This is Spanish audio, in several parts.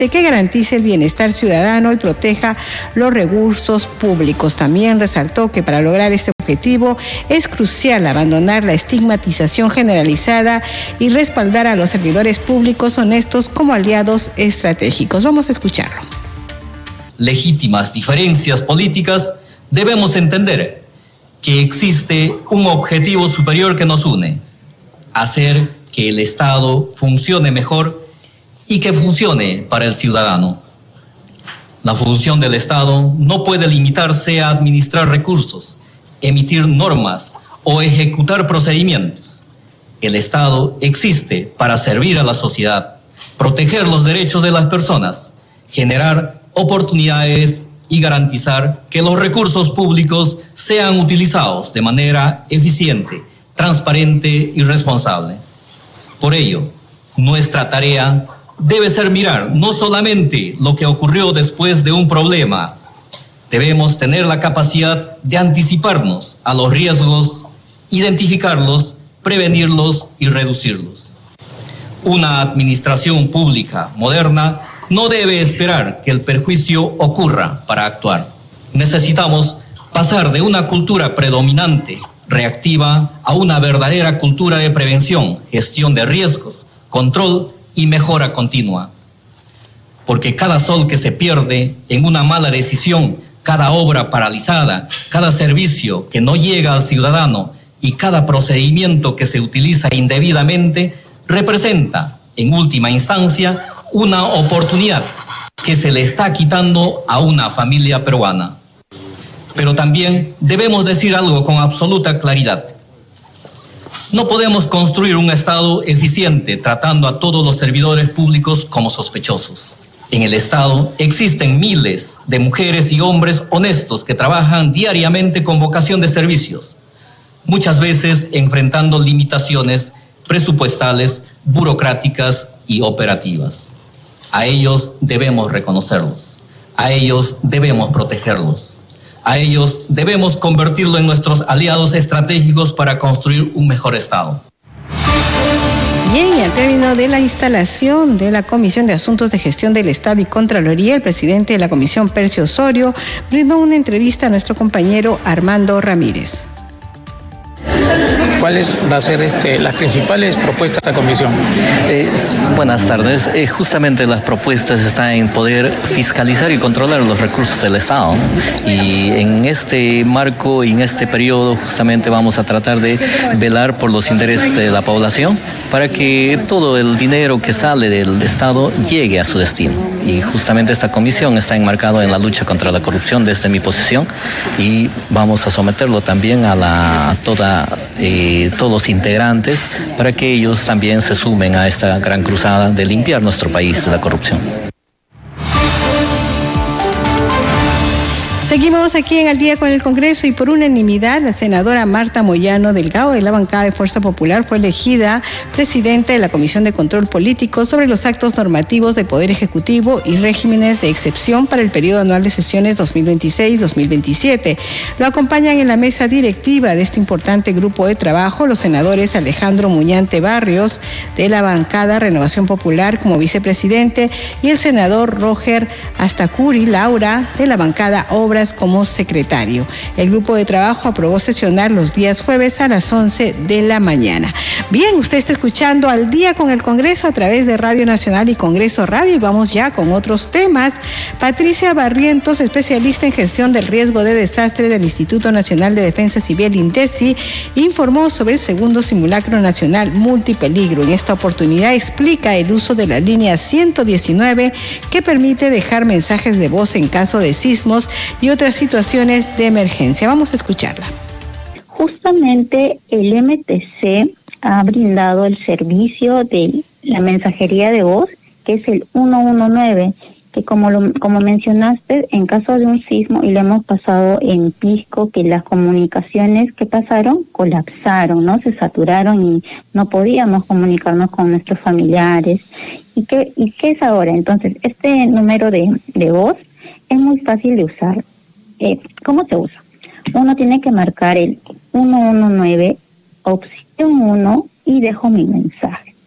que garantice el bienestar ciudadano y proteja los recursos públicos. También resaltó que para lograr este objetivo es crucial abandonar la estigmatización generalizada y respaldar a los servidores públicos honestos como aliados estratégicos. Vamos a escucharlo. Legítimas diferencias políticas, debemos entender que existe un objetivo superior que nos une: hacer que el Estado funcione mejor y que funcione para el ciudadano. La función del Estado no puede limitarse a administrar recursos, emitir normas o ejecutar procedimientos. El Estado existe para servir a la sociedad, proteger los derechos de las personas, generar oportunidades y garantizar que los recursos públicos sean utilizados de manera eficiente, transparente y responsable. Por ello, nuestra tarea debe ser mirar no solamente lo que ocurrió después de un problema. Debemos tener la capacidad de anticiparnos a los riesgos, identificarlos, prevenirlos y reducirlos. Una administración pública moderna no debe esperar que el perjuicio ocurra para actuar. Necesitamos pasar de una cultura predominante, reactiva, a una verdadera cultura de prevención, gestión de riesgos, control y mejora continua. Porque cada sol que se pierde en una mala decisión, cada obra paralizada, cada servicio que no llega al ciudadano y cada procedimiento que se utiliza indebidamente representa, en última instancia, una oportunidad que se le está quitando a una familia peruana. Pero también debemos decir algo con absoluta claridad. No podemos construir un Estado eficiente tratando a todos los servidores públicos como sospechosos. En el Estado existen miles de mujeres y hombres honestos que trabajan diariamente con vocación de servicios, muchas veces enfrentando limitaciones presupuestales, burocráticas y operativas. A ellos debemos reconocerlos, a ellos debemos protegerlos. A ellos debemos convertirlo en nuestros aliados estratégicos para construir un mejor Estado. Bien, y al término de la instalación de la Comisión de Asuntos de Gestión del Estado y Contraloría, el presidente de la Comisión, Percio Osorio, brindó una entrevista a nuestro compañero Armando Ramírez. ¿Cuáles van a ser las principales propuestas de esta comisión? Buenas tardes. Justamente las propuestas están en poder fiscalizar y controlar los recursos del Estado. Y en este marco y en este periodo justamente vamos a tratar de velar por los intereses de la población para que todo el dinero que sale del Estado llegue a su destino. Y justamente esta comisión está enmarcada en la lucha contra la corrupción desde mi posición y vamos a someterlo también a todos los integrantes para que ellos también se sumen a esta gran cruzada de limpiar nuestro país de la corrupción. Seguimos aquí en Al Día con el Congreso y por unanimidad la senadora Marta Moyano Delgado de la bancada de Fuerza Popular fue elegida presidenta de la Comisión de Control Político sobre los actos normativos del Poder Ejecutivo y regímenes de excepción para el periodo anual de sesiones 2026-2027. Lo acompañan en la mesa directiva de este importante grupo de trabajo los senadores Alejandro Muñante Barrios de la bancada Renovación Popular como vicepresidente y el senador Roger Astacuri Laura de la bancada Obras como secretario. El grupo de trabajo aprobó sesionar los días jueves a las 11 de la mañana. Bien, usted está escuchando Al Día con el Congreso a través de Radio Nacional y Congreso Radio y vamos ya con otros temas. Patricia Barrientos, especialista en gestión del riesgo de desastre del Instituto Nacional de Defensa Civil INDECI, informó sobre el segundo simulacro nacional multipeligro. En esta oportunidad explica el uso de la línea 119 que permite dejar mensajes de voz en caso de sismos y otras situaciones de emergencia. Vamos a escucharla. Justamente el MTC ha brindado el servicio de la mensajería de voz, que es el 119, que como mencionaste, en caso de un sismo, y lo hemos pasado en Pisco, que las comunicaciones que pasaron colapsaron, ¿no? Se saturaron y no podíamos comunicarnos con nuestros familiares. ¿Y qué es ahora? Entonces, este número de voz es muy fácil de usar. ¿Cómo se usa? Uno tiene que marcar el 119, opción 1, y dejo mi mensaje.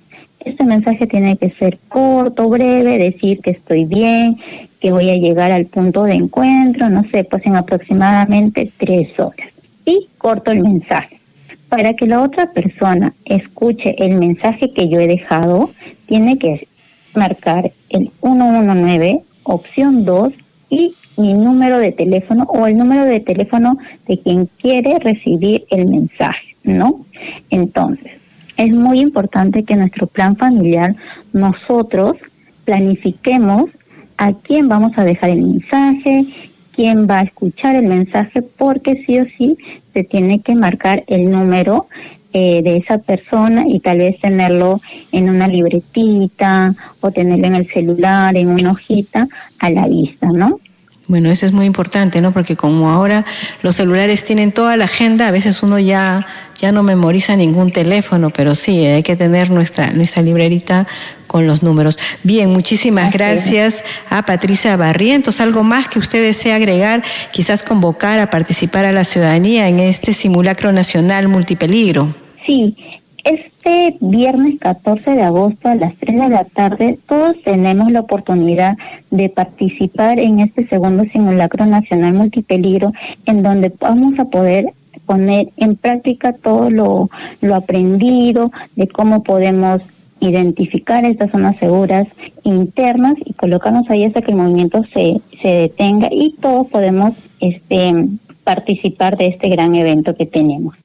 Este mensaje tiene que ser corto, breve, decir que estoy bien, que voy a llegar al punto de encuentro, no sé, pues en aproximadamente 3 horas. Y corto el mensaje. Para que la otra persona escuche el mensaje que yo he dejado, tiene que marcar el 119, opción 2, y mi número de teléfono o el número de teléfono de quien quiere recibir el mensaje, ¿no? Entonces, es muy importante que en nuestro plan familiar nosotros planifiquemos a quién vamos a dejar el mensaje, quién va a escuchar el mensaje, porque sí o sí se tiene que marcar el número de esa persona y tal vez tenerlo en una libretita o tenerlo en el celular, en una hojita a la vista, ¿no? Bueno, eso es muy importante, ¿no? Porque como ahora los celulares tienen toda la agenda, a veces uno ya no memoriza ningún teléfono, pero sí, hay que tener nuestra librerita con los números. Bien, muchísimas gracias a Patricia Barrientos. ¿Algo más que usted desea agregar? Quizás convocar a participar a la ciudadanía en este simulacro nacional multipeligro. Sí, este viernes 14 de agosto a las 3 de la tarde todos tenemos la oportunidad de participar en este segundo simulacro nacional multipeligro, en donde vamos a poder poner en práctica todo lo aprendido de cómo podemos identificar estas zonas seguras internas y colocarnos ahí hasta que el movimiento se detenga y todos podemos participar de este gran evento que tenemos.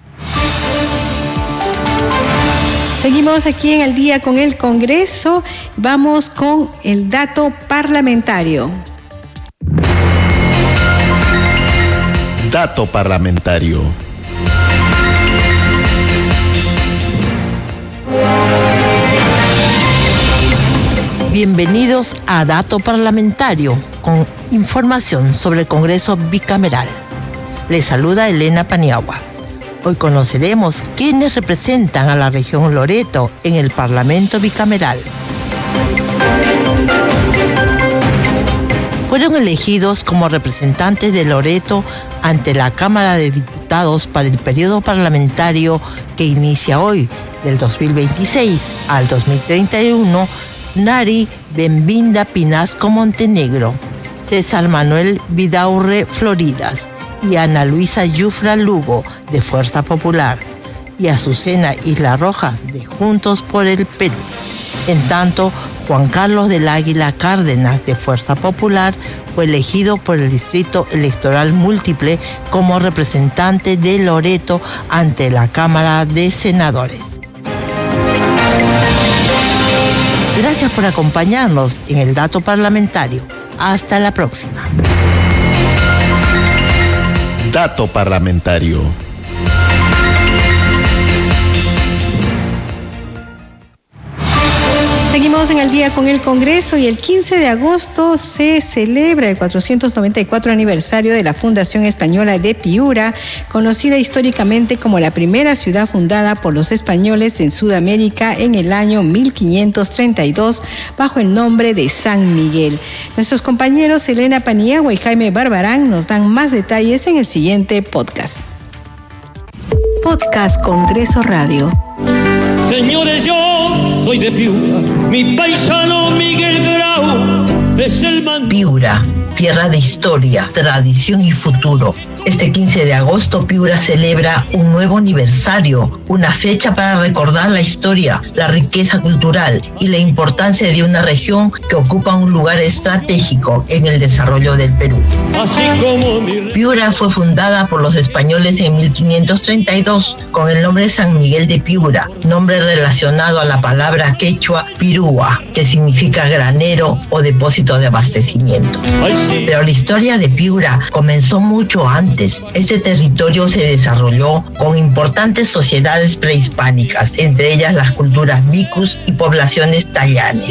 Seguimos aquí en El Día con el Congreso. Vamos con el dato parlamentario. Dato parlamentario. Bienvenidos a Dato Parlamentario, con información sobre el Congreso Bicameral. Les saluda Elena Paniagua. Hoy conoceremos quiénes representan a la región Loreto en el Parlamento Bicameral. Fueron elegidos como representantes de Loreto ante la Cámara de Diputados para el periodo parlamentario que inicia hoy, del 2026 al 2031, Nari Benvinda Pinasco Montenegro, César Manuel Vidaurre Floridas y Ana Luisa Yufra Lugo, de Fuerza Popular, y Azucena Isla Rojas, de Juntos por el Perú. En tanto, Juan Carlos del Águila Cárdenas, de Fuerza Popular, fue elegido por el Distrito Electoral Múltiple como representante de Loreto ante la Cámara de Senadores. Gracias por acompañarnos en el Dato Parlamentario. Hasta la próxima. Dato parlamentario. Seguimos en El Día con el Congreso y el 15 de agosto se celebra el 494 aniversario de la Fundación Española de Piura, conocida históricamente como la primera ciudad fundada por los españoles en Sudamérica en el año 1532 bajo el nombre de San Miguel. Nuestros compañeros Elena Paniagua y Jaime Barbarán nos dan más detalles en el siguiente podcast. Podcast Congreso Radio. Señores, yo soy de Piura, mi paisano Miguel Grau es el Piura, tierra de historia, tradición y futuro. Este 15 de agosto Piura celebra un nuevo aniversario, una fecha para recordar la historia, la riqueza cultural y la importancia de una región que ocupa un lugar estratégico en el desarrollo del Perú. Piura fue fundada por los españoles en 1532 con el nombre San Miguel de Piura, nombre relacionado a la palabra quechua pirúa, que significa granero o depósito de abastecimiento. Pero la historia de Piura comenzó mucho antes. Este territorio se desarrolló con importantes sociedades prehispánicas, entre ellas las culturas micus y poblaciones tayanes.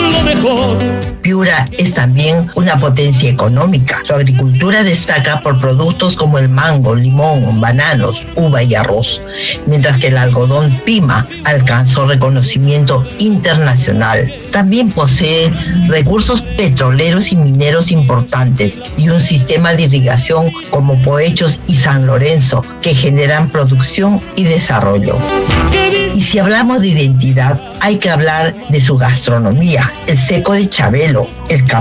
Piura es también una potencia económica. Su agricultura destaca por productos como el mango, limón, bananos, uva y arroz, mientras que el algodón pima alcanzó reconocimiento internacional. También posee recursos petroleros y mineros importantes y un sistema de irrigación como Poechos y San Lorenzo que generan producción y desarrollo. Y si hablamos de identidad, hay que hablar de su gastronomía, el seco de Chabelo, el